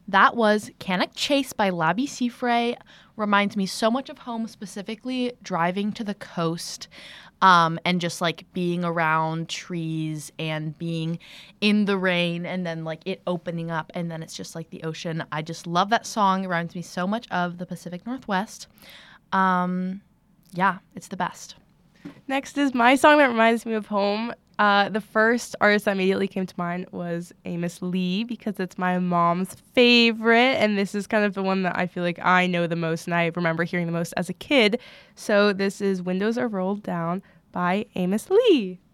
That was Cannock Chase by Labi Siffre. Reminds me so much of home, specifically driving to the coast and just like being around trees and being in the rain and then like it opening up and then it's just like the ocean. I just love that song. It reminds me so much of the Pacific Northwest. Yeah, it's the best. Next is my song that reminds me of home. The first artist that immediately came to mind was Amos Lee because it's my mom's favorite, and this is kind of the one that I feel like I know the most and I remember hearing the most as a kid. So this is Windows Are Rolled Down by Amos Lee.